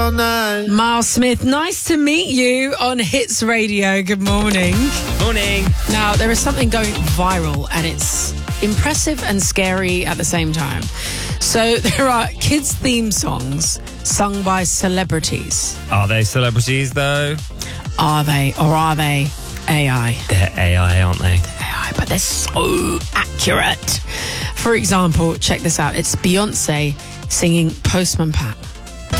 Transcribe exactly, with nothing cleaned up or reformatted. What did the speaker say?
all night. Miles Smith, nice to meet you on Hits Radio. Good morning. Morning. Now, there is something going viral, and it's impressive and scary at the same time. So there are kids' theme songs sung by celebrities. Are they celebrities, though? Are they, or are they A I? They're A I, aren't they? A I, but they're so accurate. For example, check this out. It's Beyonce singing Postman Pat.